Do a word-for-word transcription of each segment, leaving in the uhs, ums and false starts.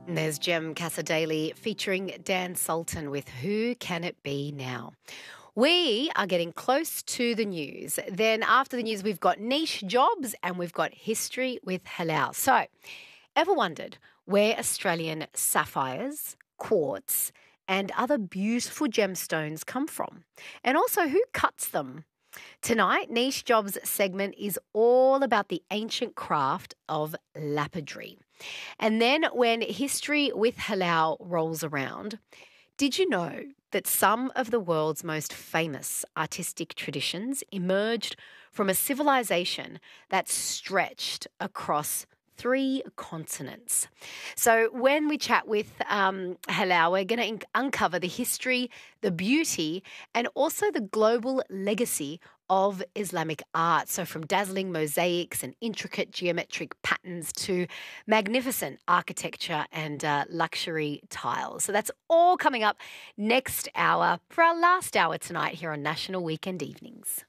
And there's Gem Casadaly featuring Dan Sultan with Who Can It Be Now? We are getting close to the news. Then after the news, we've got niche jobs and we've got history with halal. So, ever wondered where Australian sapphires, quartz and other beautiful gemstones come from? And also who cuts them? Tonight, Niche Jobs segment is all about the ancient craft of lapidary. And then when History with Halal rolls around, did you know that some of the world's most famous artistic traditions emerged from a civilization that stretched across three continents? So when we chat with um, Halal, we're going to uncover the history, the beauty, and also the global legacy of Islamic art. So from dazzling mosaics and intricate geometric patterns to magnificent architecture and uh, luxury tiles. So that's all coming up next hour for our last hour tonight here on National Weekend Evenings.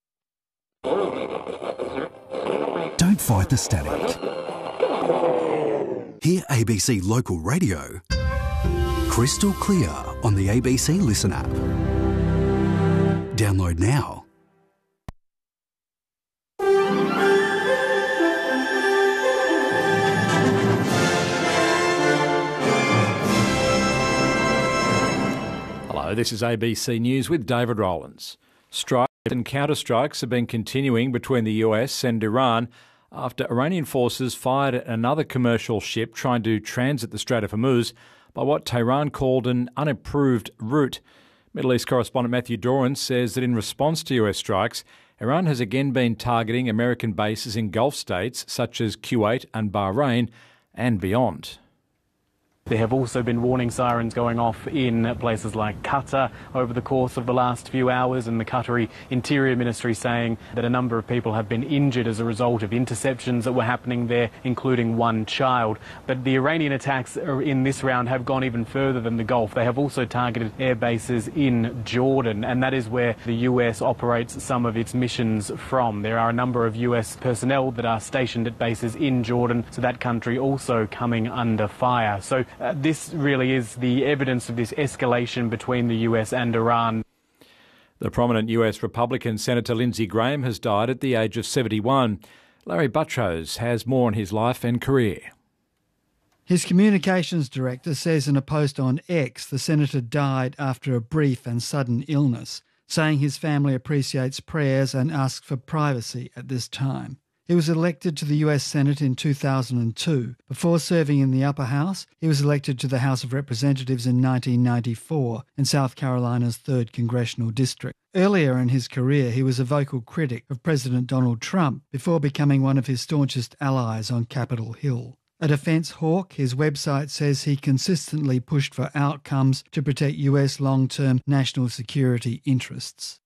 Don't fight the static. Hear A B C Local Radio crystal clear on the A B C Listen app. Download now. Hello, this is A B C News with David Rowlands. Strikes and counter-strikes have been continuing between the U S and Iran after Iranian forces fired at another commercial ship trying to transit the Strait of Hormuz by what Tehran called an unapproved route. Middle East correspondent Matthew Doran says that in response to U S strikes, Iran has again been targeting American bases in Gulf states such as Kuwait and Bahrain and beyond. There have also been warning sirens going off in places like Qatar over the course of the last few hours, and the Qatari Interior Ministry saying that a number of people have been injured as a result of interceptions that were happening there, including one child. But the Iranian attacks in this round have gone even further than the Gulf. They have also targeted air bases in Jordan, and that is where the U S operates some of its missions from. There are a number of U S personnel that are stationed at bases in Jordan, so that country also coming under fire. So Uh, this really is the evidence of this escalation between the U S and Iran. The prominent U S Republican Senator Lindsey Graham has died at the age of seventy-one. Larry Buttrose has more on his life and career. His communications director says in a post on X the senator died after a brief and sudden illness, saying his family appreciates prayers and asks for privacy at this time. He was elected to the U S Senate in two thousand two. Before serving in the upper house, he was elected to the House of Representatives in nineteen ninety-four in South Carolina's third Congressional District. Earlier in his career, he was a vocal critic of President Donald Trump before becoming one of his staunchest allies on Capitol Hill. A defence hawk, his website says he consistently pushed for outcomes to protect U S long-term national security interests.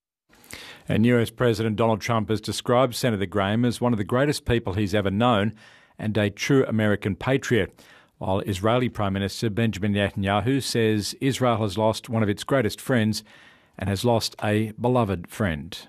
And U S President Donald Trump has described Senator Graham as one of the greatest people he's ever known and a true American patriot, while Israeli Prime Minister Benjamin Netanyahu says Israel has lost one of its greatest friends and has lost a beloved friend.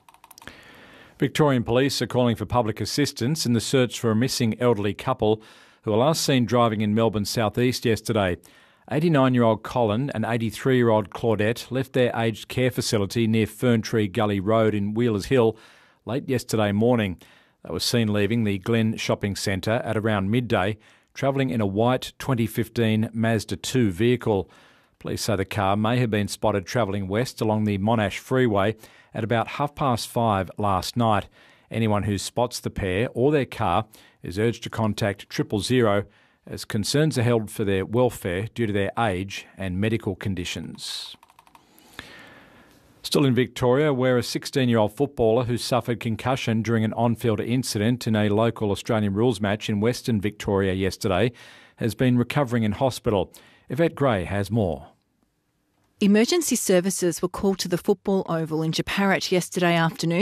Victorian police are calling for public assistance in the search for a missing elderly couple who were last seen driving in Melbourne's southeast yesterday. eighty-nine-year-old Colin and eighty-three-year-old Claudette left their aged care facility near Ferntree Gully Road in Wheelers Hill late yesterday morning. They were seen leaving the Glen Shopping Centre at around midday, travelling in a white twenty fifteen Mazda two vehicle. Police say the car may have been spotted travelling west along the Monash Freeway at about half past five last night. Anyone who spots the pair or their car is urged to contact triple zero as concerns are held for their welfare due to their age and medical conditions. Still in Victoria, where a sixteen-year-old footballer who suffered concussion during an on-field incident in a local Australian rules match in Western Victoria yesterday has been recovering in hospital. Yvette Gray has more. Emergency services were called to the football oval in Japarat yesterday afternoon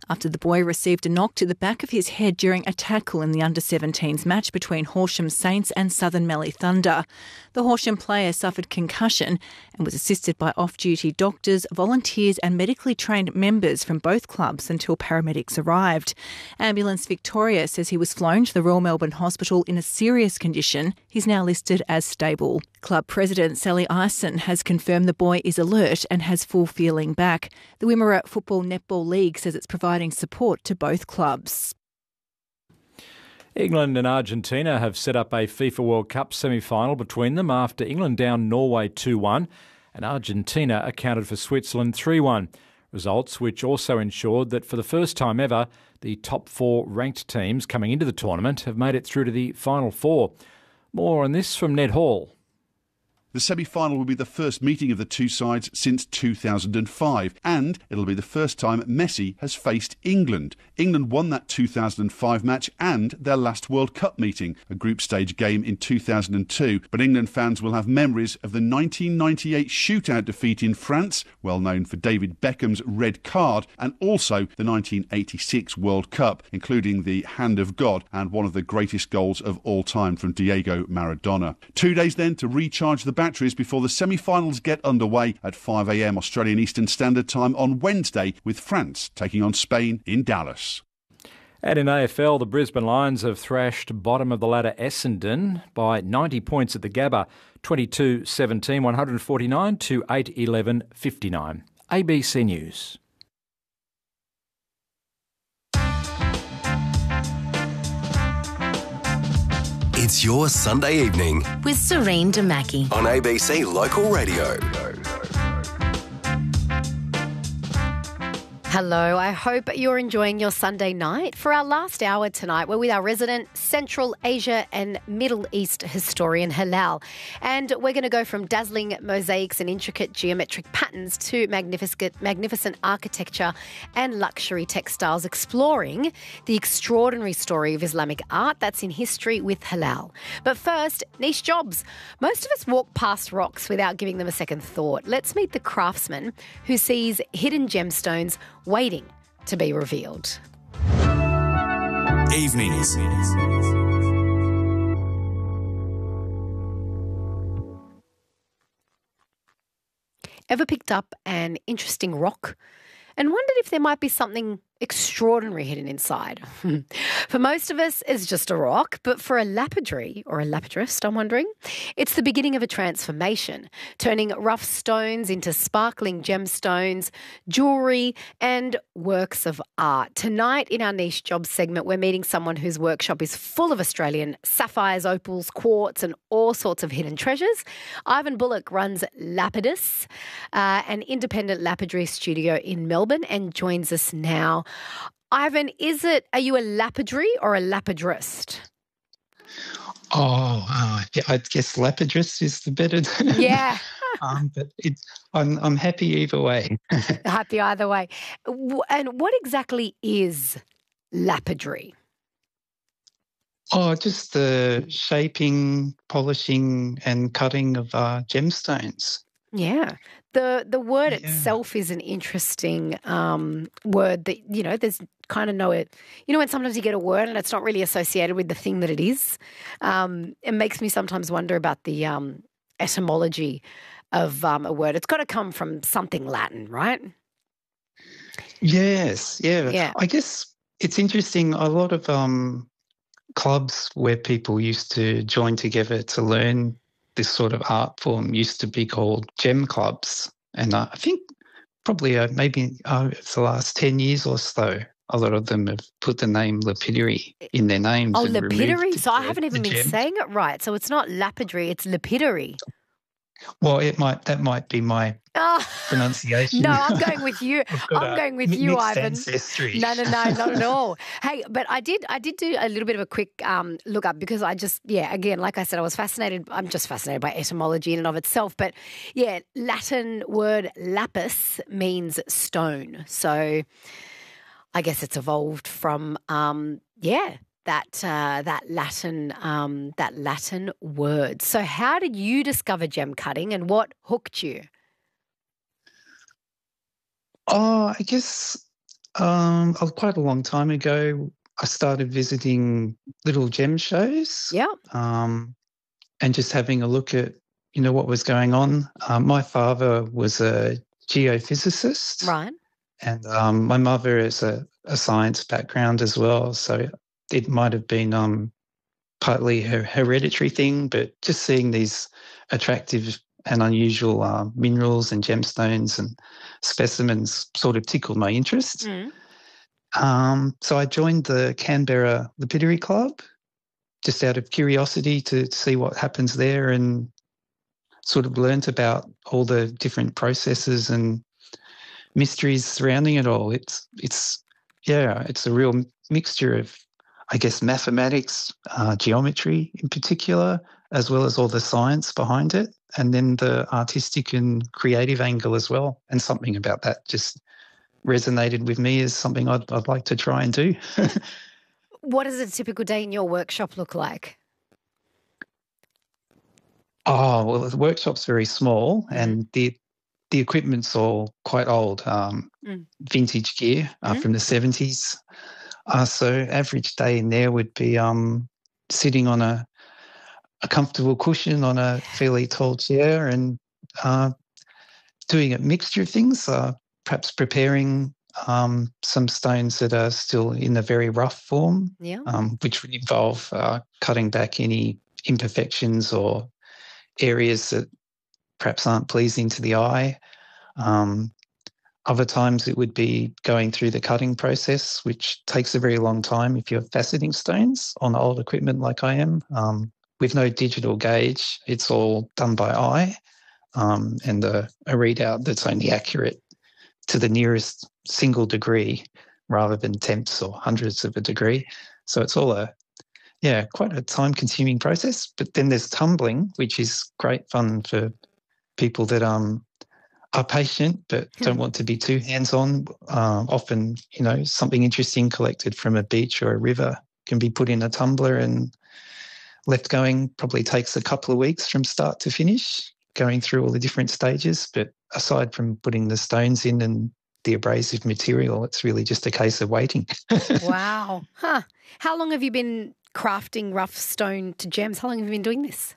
after the boy received a knock to the back of his head during a tackle in the under seventeens match between Horsham Saints and Southern Mallee Thunder. The Horsham player suffered concussion and was assisted by off-duty doctors, volunteers and medically trained members from both clubs until paramedics arrived. Ambulance Victoria says he was flown to the Royal Melbourne Hospital in a serious condition. He's now listed as stable. Club President Sally Ison has confirmed the boy is alert and has full feeling back. The Wimmera Football Netball League says it's providing support to both clubs. England and Argentina have set up a FIFA World Cup semi-final between them after England downed Norway two one and Argentina accounted for Switzerland three one. Results which also ensured that for the first time ever, the top four ranked teams coming into the tournament have made it through to the final four. More on this from Ned Hall. The semi-final will be the first meeting of the two sides since two thousand five, and it'll be the first time Messi has faced England. England won that two thousand five match and their last World Cup meeting, a group stage game in two thousand two. But England fans will have memories of the nineteen ninety-eight shootout defeat in France, well known for David Beckham's red card, and also the nineteen eighty-six World Cup, including the Hand of God and one of the greatest goals of all time from Diego Maradona. Two days then to recharge the batteries before the semi-finals get underway at five a m Australian Eastern Standard Time on Wednesday, with France taking on Spain in Dallas. And in A F L, the Brisbane Lions have thrashed bottom of the ladder Essendon by ninety points at the Gabba, twenty-two seventeen, one forty-nine to eight eleven fifty-nine. A B C News. It's your Sunday evening with Serene Damaki on A B C Local Radio. Hello, I hope you're enjoying your Sunday night. For our last hour tonight, we're with our resident Central Asia and Middle East historian, Hilal. And we're going to go from dazzling mosaics and intricate geometric patterns to magnificent, magnificent architecture and luxury textiles, exploring the extraordinary story of Islamic art that's in history with Hilal. But first, niche jobs. Most of us walk past rocks without giving them a second thought. Let's meet the craftsman who sees hidden gemstones waiting to be revealed. Evenings. Ever picked up an interesting rock and wondered if there might be something extraordinary hidden inside? For most of us, it's just a rock, but for a lapidary or a lapidrist, I'm wondering, it's the beginning of a transformation, turning rough stones into sparkling gemstones, jewellery and works of art. Tonight in our niche jobs segment, we're meeting someone whose workshop is full of Australian sapphires, opals, quartz and all sorts of hidden treasures. Ivan Bullock runs Lapidus, uh, an independent lapidary studio in Melbourne, and joins us now. Ivan, is it, are you a lapidary or a lapidrist? Oh, uh, yeah, I guess lapidrist is the better. Yeah. um, but it, I'm I'm happy either way. Happy either way. And what exactly is lapidary? Oh, just the shaping, polishing, and cutting of uh, gemstones. Yeah. The the word Yeah. itself is an interesting um, word that, you know, there's kind of no it. You know, when sometimes you get a word and it's not really associated with the thing that it is, um, it makes me sometimes wonder about the um, etymology of um, a word. It's got to come from something Latin, right? Yes, yeah. Yeah. I guess it's interesting. A lot of um, clubs where people used to join together to learn this sort of art form used to be called gem clubs. And uh, I think probably uh, maybe uh, it's the last ten years or so, a lot of them have put the name lapidary in their names. Oh, and lapidary. removed So I the- haven't even the been gem. saying it right. So it's not lapidary, it's lapidary. Well, it might that might be my Oh, pronunciation. no, I'm going with you. I've got I'm a going with mi- you, mixed Ivan. ancestry. No, no, no, not at all. Hey, but I did I did do a little bit of a quick um, look up because I just, yeah, again, like I said, I was fascinated. I'm just fascinated by etymology in and of itself. But yeah, Latin word lapis means stone. So I guess it's evolved from, um, yeah, that uh, that Latin um, that Latin word. So how did you discover gem cutting and what hooked you? Oh, I guess Um, oh, quite a long time ago, I started visiting little gem shows. Yeah. Um, and just having a look at, you know, what was going on. Um, my father was a geophysicist. Right. And um, my mother is a, a science background as well. So it might have been um, partly her hereditary thing, but just seeing these attractive and unusual uh, minerals and gemstones and specimens sort of tickled my interest. Mm. Um, so I joined the Canberra Lapidary Club just out of curiosity to see what happens there, and sort of learnt about all the different processes and mysteries surrounding it all. It's, it's yeah, it's a real mixture of, I guess, mathematics, uh, geometry in particular, as well as all the science behind it, and then the artistic and creative angle as well. And something about that just resonated with me as something I'd, I'd like to try and do. What does a typical day in your workshop look like? Oh, well, the workshop's very small, mm. and the the equipment's all quite old, um, mm. vintage gear uh, mm-hmm. from the seventies. Uh, so average day in there would be um, sitting on a, a comfortable cushion on a fairly tall chair and uh, doing a mixture of things, uh, perhaps preparing um, some stones that are still in a very rough form, yeah. um, which would involve uh, cutting back any imperfections or areas that perhaps aren't pleasing to the eye. Um, other times it would be going through the cutting process, which takes a very long time if you're faceting stones on old equipment like I am. Um, with no digital gauge, it's all done by eye, um, and a, a readout that's only accurate to the nearest single degree rather than tenths or hundredths of a degree. So it's all a Yeah, quite a time-consuming process. But then there's tumbling, which is great fun for people that um are patient but don't want to be too hands-on. Uh, often, you know, something interesting collected from a beach or a river can be put in a tumbler and left going. Probably takes a couple of weeks from start to finish, going through all the different stages. But aside from putting the stones in and the abrasive material, it's really just a case of waiting. Wow. Huh. How long have you been crafting rough stone to gems? How long have you been doing this?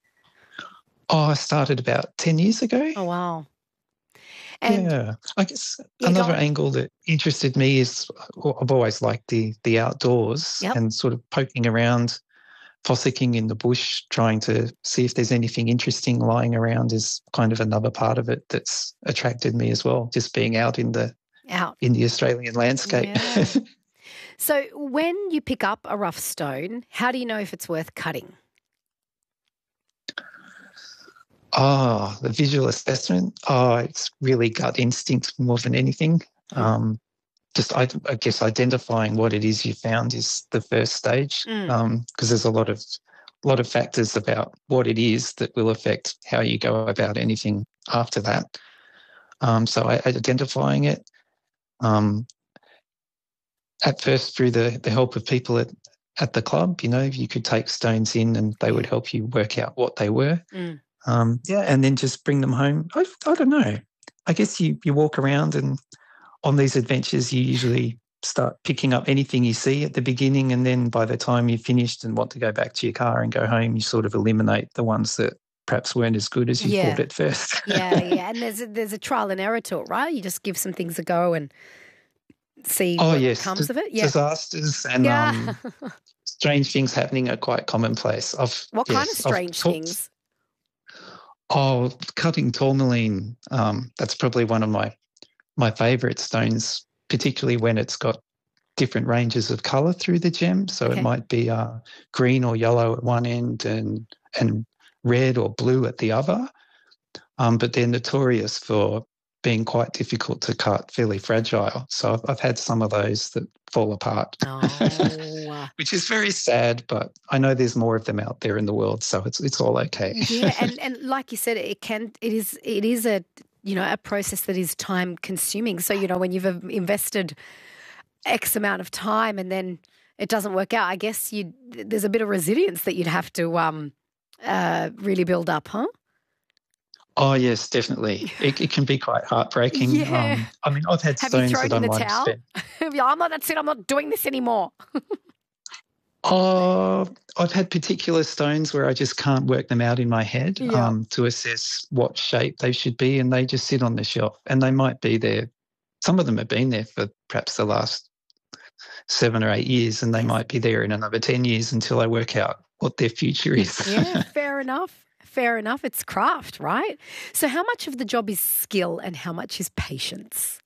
Oh, I started about ten years ago. Oh, wow. And yeah. I guess yeah, another angle that interested me is I've always liked the, the outdoors, yep. and sort of poking around, fossicking in the bush, trying to see if there's anything interesting lying around is kind of another part of it that's attracted me as well, just being out in the out. in the Australian landscape. Yeah. So when you pick up a rough stone, how do you know if it's worth cutting? Oh, the visual assessment. Oh, it's really gut instinct more than anything. Um, just, I, I guess, identifying what it is you found is the first stage, because mm. um, there's a lot of lot of factors about what it is that will affect how you go about anything after that. Um, so I, identifying it. Um, At first, through the, the help of people at, at the club, you know, you could take stones in and they would help you work out what they were. Mm. Um, yeah, and then just bring them home. I, I don't know. I guess you, you walk around, and on these adventures you usually start picking up anything you see at the beginning, and then by the time you've finished and want to go back to your car and go home, you sort of eliminate the ones that perhaps weren't as good as you yeah. thought at first. yeah, yeah. And there's a, there's a trial and error to it, right? You just give some things a go and see oh, what yes. comes D- of it. Yeah. Disasters and yeah. um, strange things happening are quite commonplace. I've, what yes, kind of strange talked, things? Oh, cutting tourmaline. Um, that's probably one of my my favourite stones, particularly when it's got different ranges of colour through the gem. So okay. it might be uh, green or yellow at one end and and red or blue at the other. Um, but they're notorious for being quite difficult to cut, fairly fragile. So I've, I've had some of those that fall apart, oh. which is very sad, but I know there's more of them out there in the world, so it's it's all okay. yeah, and, and like you said, it can it is it is a you know a process that is time consuming. So you know when you've invested X amount of time and then it doesn't work out, I guess you there's a bit of resilience that you'd have to um uh, really build up, huh? Oh, yes, definitely. It, it can be quite heartbreaking. Yeah. Um, I mean, I've had Have you stones thrown that I in the might have towel? spent. I'm not, that's it, I'm not doing this anymore. Oh, I've had particular stones where I just can't work them out in my head Yeah. um, to assess what shape they should be, and they just sit on the shelf, and they might be there. Some of them have been there for perhaps the last seven or eight years, and they might be there in another ten years until I work out what their future is. Yeah, fair enough. Fair enough. It's craft, right? So how much of the job is skill and how much is patience?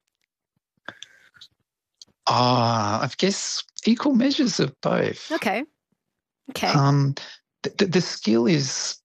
Ah, I guess equal measures of both. Okay. Okay. Um, the, the, the skill is,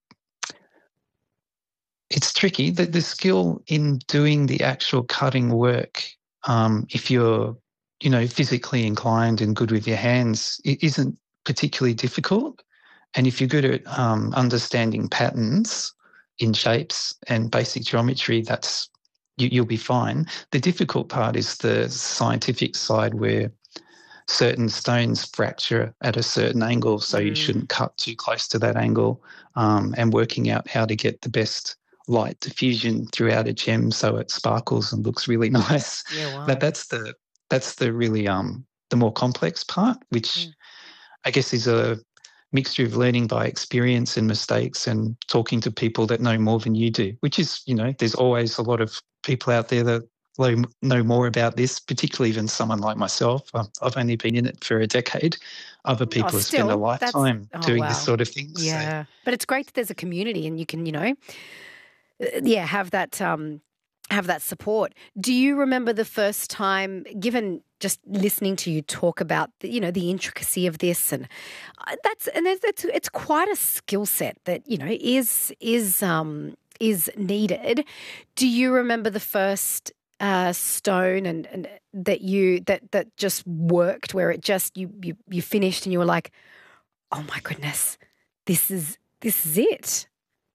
it's tricky. The, the skill in doing the actual cutting work, um, if you're, you know, physically inclined and good with your hands, it isn't particularly difficult. And if you're good at um, understanding patterns in shapes and basic geometry, that's you, you'll be fine. The difficult part is the scientific side where certain stones fracture at a certain angle, so mm. you shouldn't cut too close to that angle, um, and working out how to get the best light diffusion throughout a gem so it sparkles and looks really nice. Yeah, wow. But that's the that's the really um the more complex part, which mm. I guess is a mixture of learning by experience and mistakes and talking to people that know more than you do, which is, you know, there's always a lot of people out there that know more about this, particularly even someone like myself. I've only been in it for a decade. Other people oh, have still, spent a lifetime oh, doing wow. this sort of thing. Yeah, so. But it's great that there's a community and you can, you know, yeah, have that um, have that support. Do you remember the first time, given just listening to you talk about, the, you know, the intricacy of this, and that's and it's it's, it's quite a skill set that, you know, is is um, is needed. Do you remember the first uh, stone and, and that you that that just worked, where it just you you you finished and you were like, oh my goodness, this is this is it?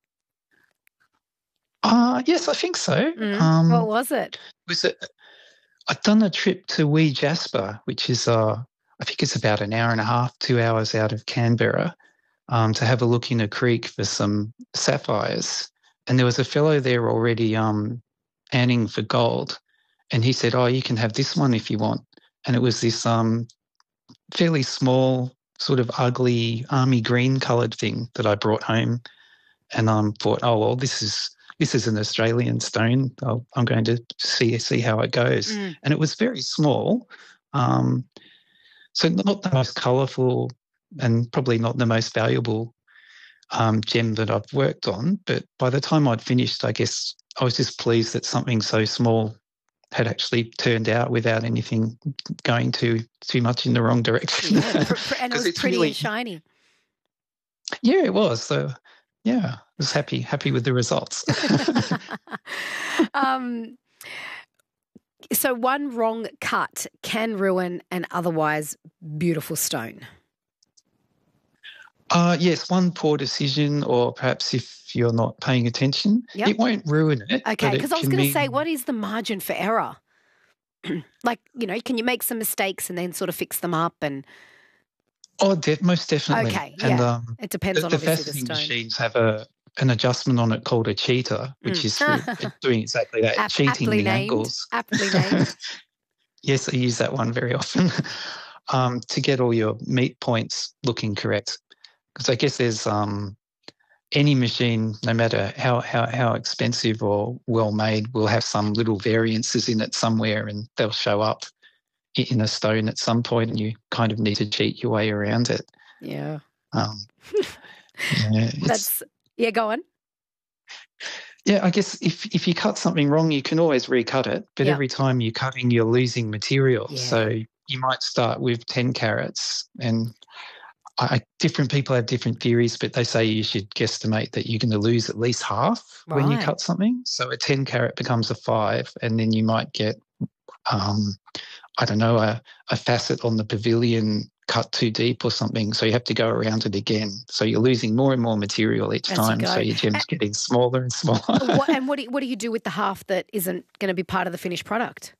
Uh, yes, I think so. Mm. Um, what was it? Was it? I'd done a trip to Wee Jasper, which is, uh, I think it's about an hour and a half, two hours out of Canberra, um, to have a look in a creek for some sapphires. And there was a fellow there already um, panning for gold, and he said, "Oh, you can have this one if you want." And it was this um, fairly small, sort of ugly army green coloured thing that I brought home, and um, thought, "Oh well, this is." This is an Australian stone. I'll, I'm going to see see how it goes. Mm. And it was very small, um, so not the most colourful and probably not the most valuable um, gem that I've worked on. But by the time I'd finished, I guess I was just pleased that something so small had actually turned out without anything going too too much in the wrong direction. Yeah, and it was pretty really, and shiny. Yeah, it was. So, yeah, I was happy happy with the results. um, so one wrong cut can ruin an otherwise beautiful stone. Uh, yes, one poor decision, or perhaps if you're not paying attention, yep. it won't ruin it. Okay, because I was going to mean... say, what is the margin for error? Like, you know, can you make some mistakes and then sort of fix them up and... Oh, de- most definitely. Okay, and, yeah. Um, it depends the, on the obviously faceting the stone. machines have a an adjustment on it called a cheater, which mm. is for doing exactly that, App- cheating the named, angles. Aptly named. Yes, I use that one very often um, to get all your meet points looking correct. Because I guess there's um, any machine, no matter how, how, how expensive or well made, will have some little variances in it somewhere, and they'll show up in a stone at some point, and you kind of need to cheat your way around it. Yeah. Um, yeah That's yeah. Go on. Yeah, I guess if if you cut something wrong, you can always recut it. But yep. every time you're cutting, you're losing material. Yeah. So you might start with ten carats, and I, different people have different theories, but they say you should guesstimate that you're going to lose at least half right. when you cut something. So a ten carat becomes a five, and then you might get, um, I don't know, a, a facet on the pavilion cut too deep or something. So you have to go around it again. So you're losing more and more material each As time. You so your gem's and, getting smaller and smaller. what, and what do, you, what do you do with the half that isn't going to be part of the finished product?